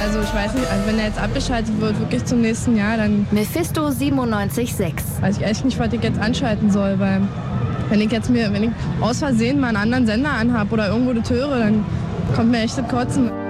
Also ich weiß nicht, also wenn er jetzt abgeschaltet wird, wirklich zum nächsten Jahr, dann Mephisto 97.6. weiß ich echt nicht, was ich jetzt anschalten soll, weil wenn ich aus Versehen mal einen anderen Sender anhab oder irgendwo das höre, dann kommt mir echt das Kotzen.